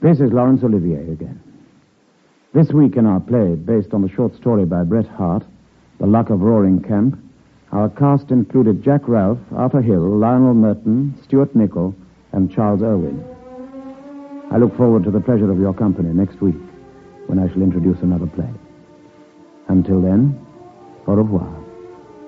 This is Laurence Olivier again. This week in our play, based on the short story by Bret Harte, The Luck of Roaring Camp, our cast included Jack Ralph, Arthur Hill, Lionel Merton, Stuart Nichol, and Charles Irwin. I look forward to the pleasure of your company next week when I shall introduce another play. Until then, au revoir.